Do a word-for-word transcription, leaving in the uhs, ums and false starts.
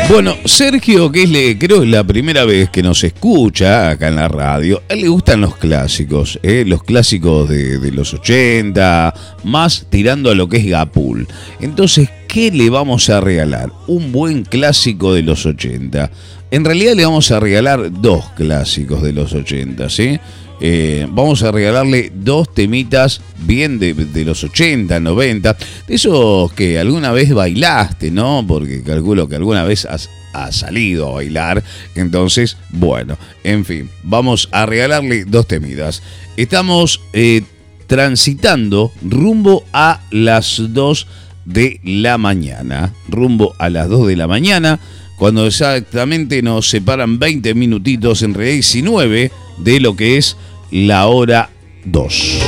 Bueno, Sergio, que es le, creo que es la primera vez que nos escucha acá en la radio, a él le gustan los clásicos, ¿eh? Los clásicos de, de los ochenta, más tirando a lo que es Gapul. Entonces, ¿qué le vamos a regalar? Un buen clásico de los ochenta. En realidad le vamos a regalar dos clásicos de los ochenta, ¿sí? Eh, vamos a regalarle dos temitas bien de, de los ochenta, noventa, de esos que alguna vez bailaste, ¿no? Porque calculo que alguna vez has, has salido a bailar. Entonces, bueno, en fin, vamos a regalarle dos temitas. Estamos eh, transitando rumbo a las dos de la mañana. Rumbo a las dos de la mañana, cuando exactamente nos separan veinte minutitos, en realidad diecinueve, de lo que es la hora dos.